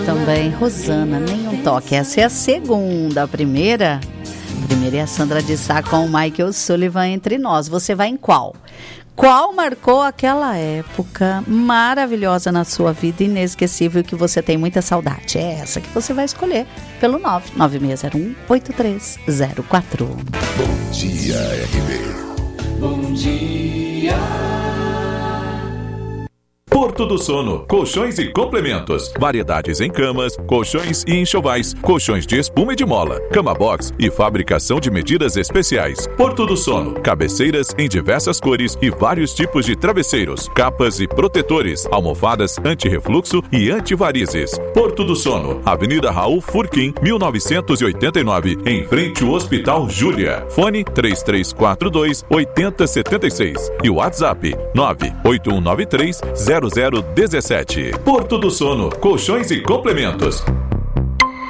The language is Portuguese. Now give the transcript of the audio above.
Também, Rosana, nenhum toque. Essa é a segunda. A primeira é a Sandra de Sá com o Michael Sullivan Entre Nós. Você vai em qual? Qual marcou aquela época maravilhosa na sua vida, inesquecível, que você tem muita saudade? É essa que você vai escolher pelo 99601-8304. Bom dia, RB. Bom dia. Porto do Sono, colchões e complementos, variedades em camas, colchões e enxovais, colchões de espuma e de mola, cama box e fabricação de medidas especiais. Porto do Sono, cabeceiras em diversas cores e vários tipos de travesseiros, capas e protetores, almofadas anti-refluxo e antivarizes. Porto do Sono, Avenida Raul Furquim, 1989, em frente ao Hospital Júlia. Fone 3342-8076 e WhatsApp 98193-0017. Porto do Sono, colchões e complementos.